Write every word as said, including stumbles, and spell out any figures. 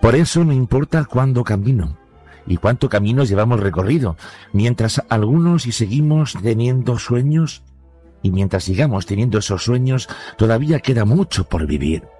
Por eso no importa cuándo camino y cuánto camino llevamos recorrido, mientras algunos y seguimos teniendo sueños, y mientras sigamos teniendo esos sueños, todavía queda mucho por vivir.